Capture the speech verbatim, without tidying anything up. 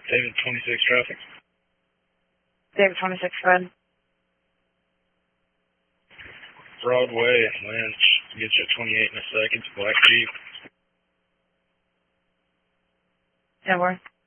David twenty-six traffic. David twenty-six, go ahead. Broadway, Lynch, get you at twenty-eight in a second, Black Jeep. Yeah, where?